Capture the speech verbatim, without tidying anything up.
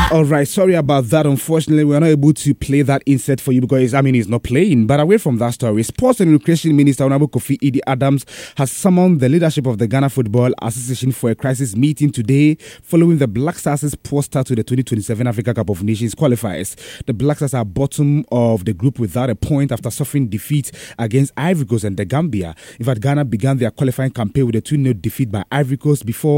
All right, sorry about that. Unfortunately, we're not able to play that insert for you because, I mean, he's not playing. But away from that story, Sports and Recreation Minister Honorable Kofi Idi Adams has summoned the leadership of the Ghana Football Association for a crisis meeting today following the Black Stars' poor start to the twenty twenty-seven Africa Cup of Nations qualifiers. The Black Stars are bottom of the group without a point after suffering defeat against Ivory Coast and the Gambia. In fact, Ghana began their qualifying campaign with a two nil defeat by Ivory Coast before